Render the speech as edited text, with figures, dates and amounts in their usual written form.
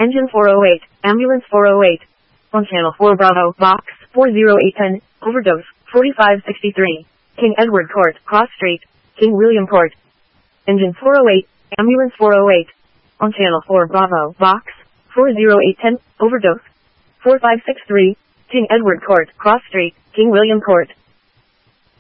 Engine 408, Ambulance 408. On Channel 4 Bravo, Box 40810, Overdose, 4563. King Edward Court, Cross Street, King William Court. Engine 408, Ambulance 408. On Channel 4 Bravo, Box 40810, Overdose, 4563. King Edward Court, Cross Street, King William Court.